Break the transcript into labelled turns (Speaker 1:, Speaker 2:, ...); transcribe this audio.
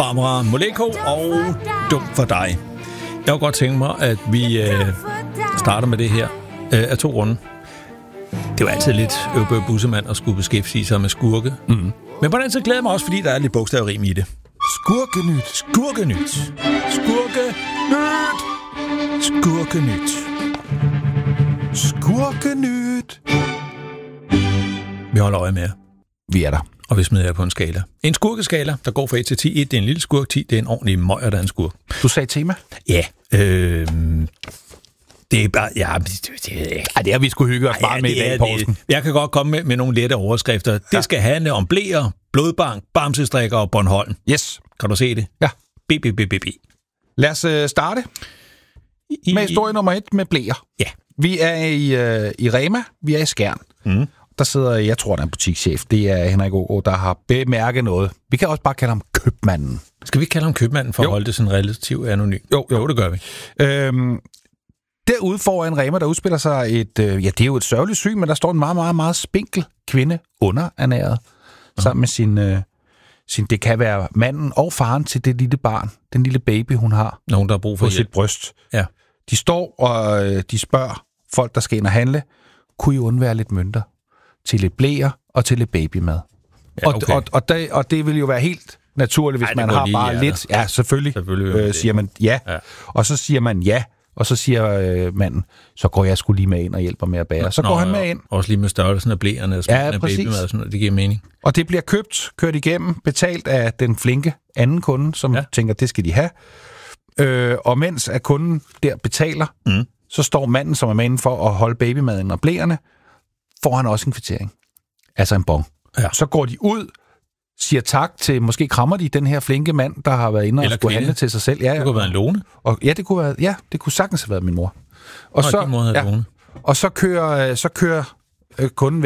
Speaker 1: Barbara Moleko og Dum for dig. Jeg kunne godt tænke mig, at vi starter med det her af 2 grunde. Det er jo altid lidt øvbøg-bussemand at skulle beskæftige sig med skurke. Mm. Men på den så glæder jeg mig også, fordi der er lidt bogstavrim i det.
Speaker 2: Skurkenyt.
Speaker 1: Skurkenyt. Skurkenyt. Skurkenyt.
Speaker 2: Skurkenyt.
Speaker 1: Vi holder øje med jer.
Speaker 2: Vi er der.
Speaker 1: Og vi smider jer på en skala. En skurkeskala, der går fra 1 til 10. 1, det er en lille skurk. 10, det er en ordentlig møger, der er en skurk.
Speaker 2: Du sagde tema?
Speaker 1: Ja. Det er bare... Ja,
Speaker 2: det har vi sgu hygge os meget med i dag, Poulsen.
Speaker 1: Jeg kan godt komme med nogle lette overskrifter. Det skal handle om blæer, blodbank, bamsestrikker og Bornholm.
Speaker 2: Yes.
Speaker 1: Kan du se det?
Speaker 2: Ja.
Speaker 1: BBBBB.
Speaker 2: Lad os starte med historie nummer 1 med blæer.
Speaker 1: Ja.
Speaker 2: Vi er i Rema. Vi er i Skjern. Mm. Der sidder, jeg tror, der er en butikschef. Det er Henrik Aagaard, der har bemærket noget. Vi kan også bare kalde ham købmanden.
Speaker 1: Skal vi kalde ham købmanden for at holde det sådan relativt anonymt?
Speaker 2: Jo,
Speaker 1: det gør vi.
Speaker 2: Derude foran Rema, der udspiller sig det er jo et sørgeligt syn, men der står en meget, meget, meget spinkel kvinde underernæret, sammen med sin, det kan være manden og faren til det lille barn, den lille baby, hun har.
Speaker 1: Nogen, der har brug for
Speaker 2: sit bryst.
Speaker 1: Ja.
Speaker 2: De står og de spørger folk, der skal ind og handle, kunne I undvære lidt mønter til lidt blæer og til lidt babymad? Ja, okay. og det vil jo være helt naturligt, hvis man har bare lidt. Ja, selvfølgelig siger man ja. Og så siger man ja. Og så siger manden, så går jeg sgu lige med ind og hjælper med at bære. Så går han med ind.
Speaker 1: Også lige med størrelsen af blæerne og af babymad og sådan noget. Det giver mening.
Speaker 2: Og det bliver kørt igennem, betalt af den flinke anden kunde, som tænker, det skal de have. Og mens at kunden der betaler, så står manden, som er med inden for at holde babymaden og blæerne, får han også en kvittering. Altså en bon. Ja. Så går de ud, siger tak til, måske krammer de den her flinke mand, der har været inde og skulle handle til sig selv. Ja,
Speaker 1: det kunne være en Lone.
Speaker 2: Og det kunne sagtens have været min mor. Og så kører kunden